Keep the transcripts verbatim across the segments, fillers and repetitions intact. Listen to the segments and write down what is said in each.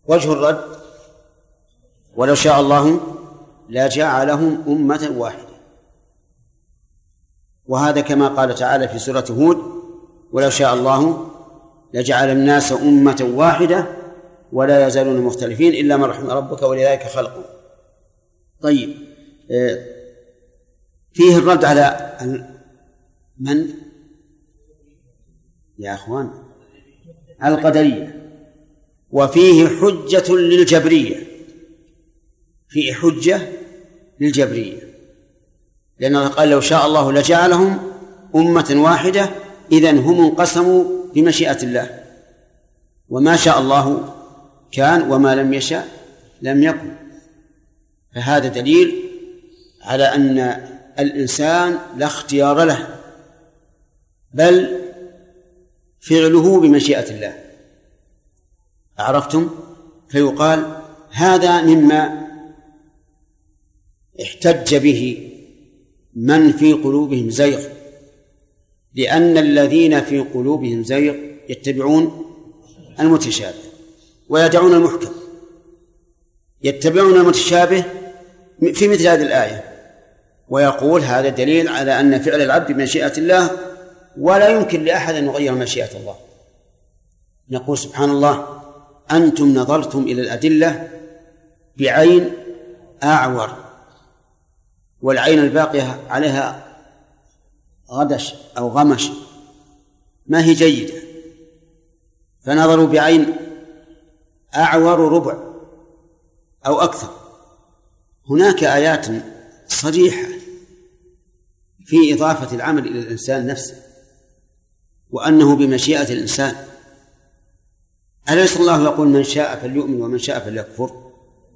وجه الرد: ولو شاء الله لجعلهم أمة واحدة. وهذا كما قال تعالى في سورة هود: ولو شاء الله لجعل الناس أمة واحدة ولا يزالون مختلفين إلا من رحم ربك ولذلك خلقهم. طيب، فيه الرد على من يا أخوان؟ القدرية. وفيه حجة للجبرية، فيه حجة للجبرية، لأنه قال: لو شاء الله لجعلهم أمة واحدة، إذن هم انقسموا بمشيئة الله، وما شاء الله كان وما لم يشاء لم يكن. فهذا دليل على أن الإنسان لا اختيار له، بل فعله بمشيئة الله. عرفتم؟ فيقال هذا مما احتج به من في قلوبهم زيغ، لأن الذين في قلوبهم زيغ يتبعون المتشابه ويدعون المحكم. يتبعون المتشابه في مثل هذه الآية، ويقول هذا دليل على أن فعل العبد بمشيئة الله، ولا يمكن لأحد أن يغير مشيئة الله. نقول: سبحان الله، أنتم نظرتم إلى الأدلة بعين أعور، والعين الباقية عليها غدش أو غمش ما هي جيدة، فنظروا بعين أعور ربع أو أكثر. هناك آيات صريحة في إضافة العمل إلى الإنسان نفسه، وأنه بمشيئة الإنسان. أليس الله يقول: من شاء فليؤمن ومن شاء فليكفر؟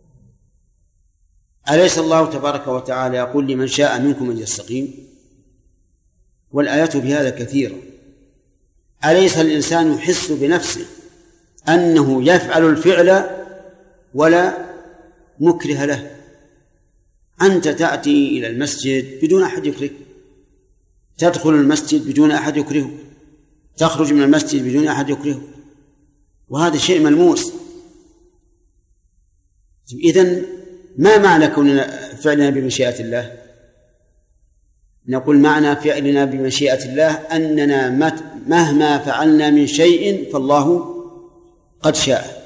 أليس الله تبارك وتعالى يقول: لمن شاء منكم أن يستقيم؟ والآيات بهذا كثيرة. أليس الإنسان يحس بنفسه أنه يفعل الفعل ولا مكره له؟ أنت تأتي إلى المسجد بدون أحد يكرهك، تدخل المسجد بدون أحد يكرهك، تخرج من المسجد بدون أحد يكرهك، وهذا شيء ملموس. إذن ما معنى كوننا فعلنا بمشيئة الله؟ نقول: معنى فعلنا بمشيئة الله أننا مهما فعلنا من شيء فالله قد شاء.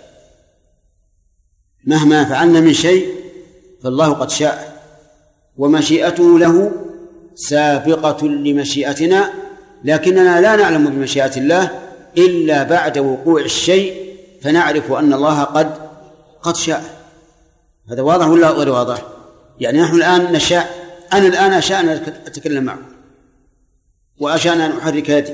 مهما فعلنا من شيء فالله قد شاء، ومشيئته له سابقة لمشيئتنا، لكننا لا نعلم بمشيئة الله إلا بعد وقوع الشيء فنعرف أن الله قد قد شاء. هذا واضح ولا غير واضح؟ يعني نحن الآن نشاء، أنا الآن أشاء أن أتكلم معكم، وأشاء أن أحرك يدي،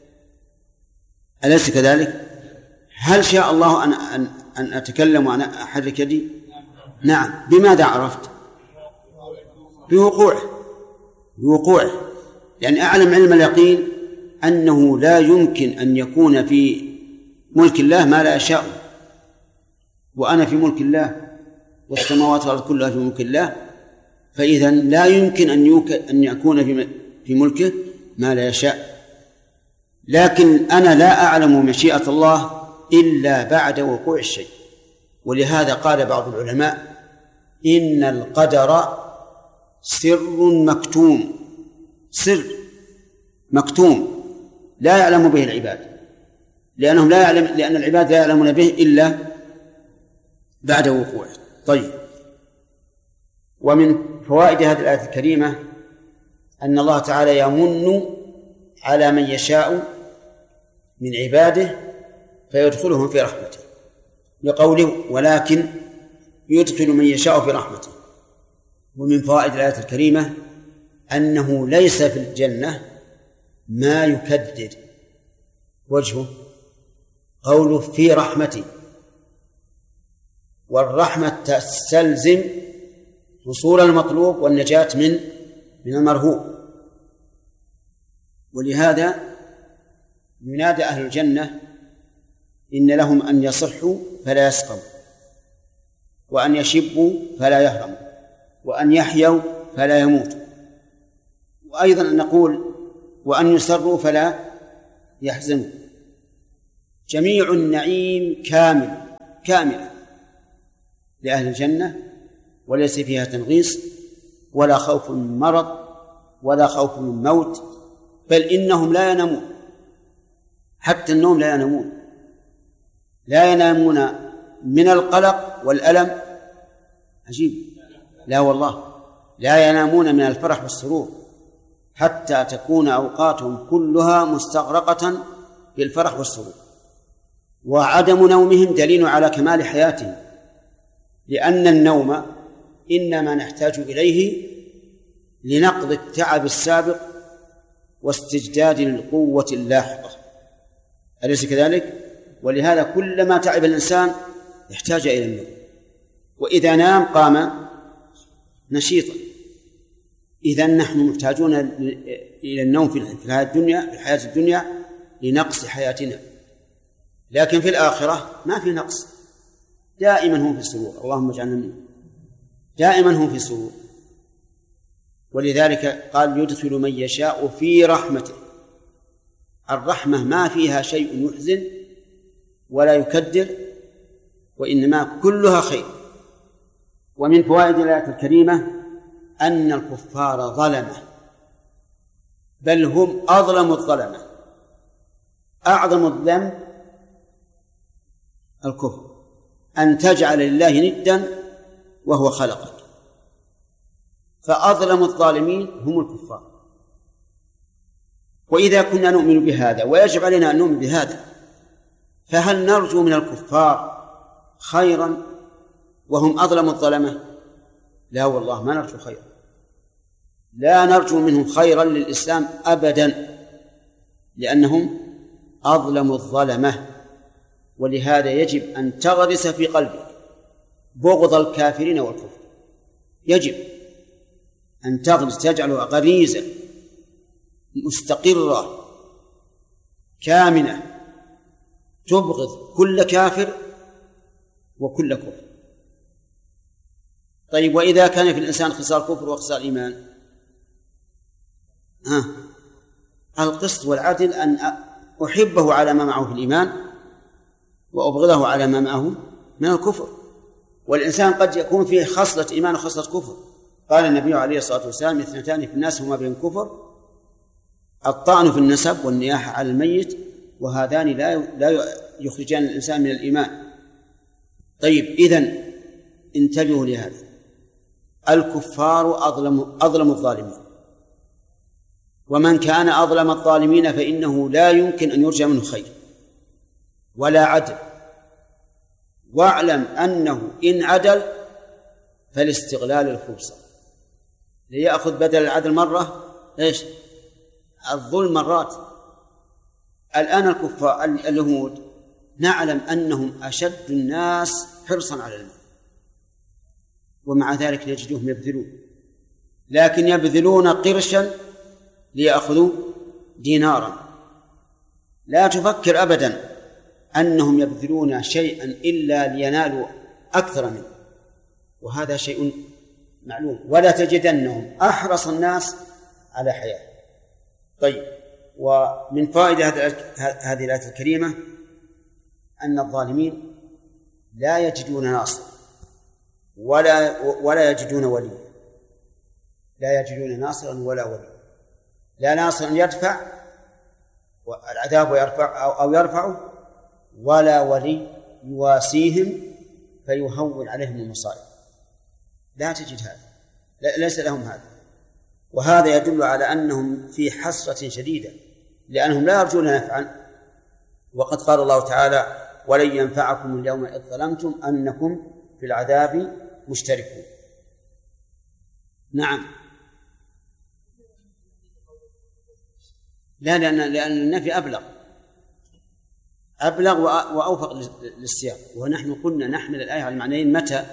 أليس كذلك؟ هل شاء الله أن أن أن أتكلم وأن أحرك يدي؟ نعم. بماذا عرفت؟ بوقوعه، بوقوعه، يعني أعلم علم اليقين أنه لا يمكن أن يكون في ملك الله ما لا يشاء، وأنا في ملك الله والسماوات والأرض كلها في ملك الله، فإذا لا يمكن أن أن يكون في ملكه ما لا يشاء. لكن أنا لا أعلم مشيئة الله إلا بعد وقوع الشيء. ولهذا قال بعض العلماء: إن القدر سر مكتوم، سر مكتوم لا يعلم به العباد، لأنهم لا يعلم لأن العباد لا يعلمون به إلا بعد وقوعه. طيب، ومن فوائد هذه الآية الكريمة أن الله تعالى يمن على من يشاء من عباده فيدخلهم في رحمته، لقوله: ولكن يدخل من يشاء في رحمته. ومن فوائد الآية الكريمة أنه ليس في الجنة ما يكدر وجهه، قوله في رحمته، والرحمة تستلزم حصول المطلوب والنجاة من من المرهوب. ولهذا ينادى أهل الجنة إن لهم أن يصحوا فلا يسقموا، وأن يشبوا فلا يهرموا، وأن يحيوا فلا يموتوا، وأيضا نقول وأن يسروا فلا يحزنوا. جميع النعيم كامل كامل لأهل الجنة، وليس فيها تنغيص ولا خوف من مرض ولا خوف من موت، بل إنهم لا ينامون، حتى النوم لا ينامون، لا ينامون من القلق والألم. عجيب، لا والله لا ينامون من الفرح والسرور، حتى تكون أوقاتهم كلها مستغرقة بالفرح والسرور. وعدم نومهم دليل على كمال حياتهم، لأن النوم إنما نحتاج إليه لنقض التعب السابق واستجداد القوة اللاحقة، أليس كذلك؟ ولهذا كلما تعب الإنسان يحتاج إلى النوم، وإذا نام قام نشيطا. إذن نحن محتاجون إلى النوم في الحياة الدنيا في الحياة الدنيا لنقص حياتنا، لكن في الآخرة ما في نقص، دائما هم في سرور، اللهم اجعلنا منه، دائما هم في سرور. ولذلك قال يدخل من يشاء في رحمته. الرحمة ما فيها شيء يحزن ولا يكدر، وإنما كلها خير. ومن فوائد الآية الكريمة أن الكفار ظلمة، بل هم أظلم الظلمة. أعظم الذنب الكفر، أن تجعل لله ندا وهو خلقك، فأظلم الظالمين هم الكفار. وإذا كنا نؤمن بهذا ويجب علينا أن نؤمن بهذا، فهل نرجو من الكفار خيرا وهم أظلم الظلمة؟ لا والله ما نرجو خيرا، لا نرجو منهم خيرا للإسلام أبدا، لأنهم أظلم الظلمة. ولهذا يجب أن تغرس في قلبك بغض الكافرين والكفر، يجب أن تغرس، تجعلها غريزة مستقرة كامنة، تبغض كل كافر وكل كفر. طيب، وإذا كان في الإنسان خصال كفر وخصال إيمان، ها القسط والعدل أن أحبه على ما معه في الإيمان وأبغضه على ما معه من الكفر. والإنسان قد يكون فيه خصلة إيمان وخصلة كفر. قال النبي عليه الصلاة والسلام: اثنتان في الناس هما بين كفر، الطعن في النسب والنياحة على الميت، وهذان لا لا يخرجان الإنسان من الإيمان. طيب، إذن انتبهوا لهذا، الكفار أظلم أظلم الظالمين، ومن كان أظلم الظالمين فإنه لا يمكن أن يرجى منه خير ولا عدل. واعلم أنه إن عدل فالاستغلال الفرصة، ليأخذ بدل العدل مرة إيش؟ الظلم مرات. الآن الكفار اليهود نعلم أنهم أشد الناس حرصا على المال، ومع ذلك نجدهم يبذلون، لكن يبذلون قرشا ليأخذوا دينارا. لا تفكر أبدا أنهم يبذلون شيئا إلا لينالوا أكثر منه، وهذا شيء معلوم. ولا تجدنهم أحرص الناس على حياة. طيب، ومن فائدة هذه الآية الكريمة أن الظالمين لا يجدون ناصر ولا ولا يجدون ولي، لا يجدون ناصرا ولا ولي، لا ناصر يدفع العذاب ويرفع أو يرفعه، ولا ولي يواسيهم فيهون عليهم المصائب. لا تجد هذا، ليس لهم هذا. وهذا يدل على أنهم في حسرة شديدة، لأنهم لا يرجون نفعا. وقد قال الله تعالى: ولن ينفعكم اليوم إذ ظلمتم أنكم في العذاب مشتركون. نعم، لا لأن لأن النفي أبلغ أبلغ وأوفق للسياق. ونحن قلنا نحمل الآية على المعنيين متى؟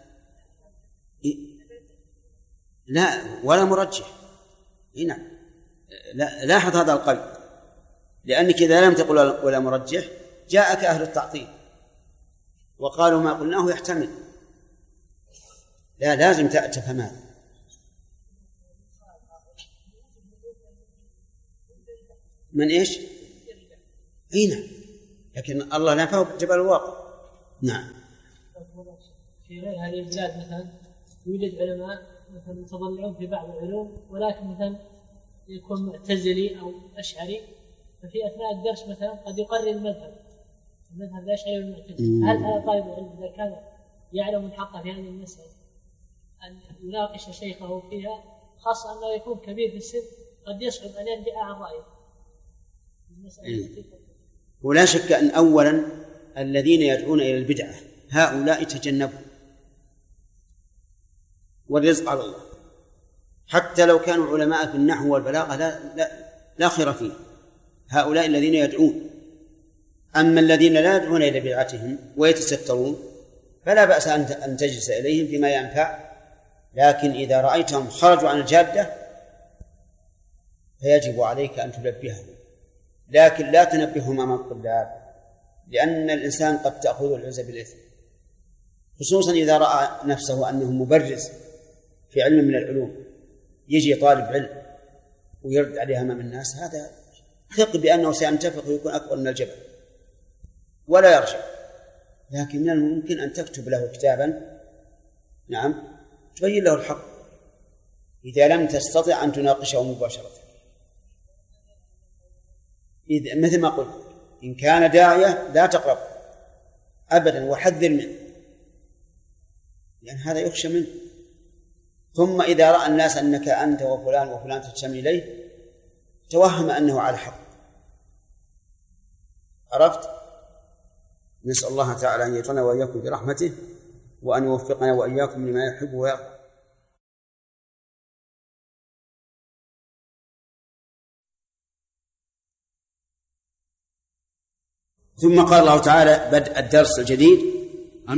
لا ولا مرجح. هنا لا، لاحظ هذا القيد، لأنك إذا لم تقل ولا مرجح جاءك أهل التعطيل وقالوا ما قلناه يحتمل. لا، لازم تفهم هذا. من إيش؟ هنا، لكن الله نفاه جبل الواقع. نعم. في غير هذه البلاد مثلا يوجد علماء مثلا متضلعون في بعض العلوم ولكن مثلا يكون معتزلي أو أشعري، ففي أثناء الدرس مثلا قد يقرر المذهب المذهب الأشعري والمعتزلي. هل هذا طالب العلم إذا كان يعلم الحق في هذه المسألة أن يناقش شيخه فيها، خاصة أنه يكون كبير في السن قد يصعب أن يرجع عن رأيه؟ ولا شك أن أولا الذين يدعون إلى البدعة هؤلاء تجنبوا، والرزق على الله، حتى لو كانوا علماء في النحو والبلاغة لا, لا, لا خير فيه، هؤلاء الذين يدعون. أما الذين لا يدعون إلى بدعتهم ويتسترون فلا بأس أن تجلس إليهم فيما ينفع، لكن إذا رأيتهم خرجوا عن الجادة فيجب عليك أن تنبههم، لكن لا تنبههم أمام الطلاب، لأن الإنسان قد تأخذ العزة بالإثم، خصوصا إذا رأى نفسه أنه مبرز في علم من العلوم، يجي طالب علم ويرد عليها أمام الناس، هذا ثق بأنه سينتفخ ويكون أكبر من الجبل ولا يرجع. لكن من الممكن أن تكتب له كتابا نعم تبين له الحق إذا لم تستطع أن تناقشه مباشرة. إذا مثل ما قلت إن كان داعية لا تقرب أبدا وحذر منه، لأن هذا يخشى منه. ثم إذا رأى الناس أنك أنت وفلان وفلان تجتمع إليه توهم أنه على الحق. عرفت؟ نسأل الله تعالى أن يجعلنا وإياكم برحمته وأن يوفقنا وإياكم لما يحب ويرضى. ثم قال الله تعالى بدء الدرس الجديد: